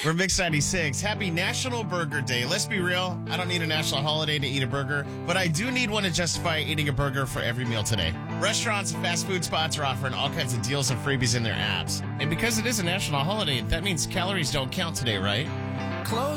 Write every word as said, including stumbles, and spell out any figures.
We're Mix ninety-six. Happy National Burger Day. Let's be real. I don't need a national holiday to eat a burger, but I do need one to justify eating a burger for every meal today. Restaurants and fast food spots are offering all kinds of deals and freebies in their apps. And because it is a national holiday, that means calories don't count today, right? Close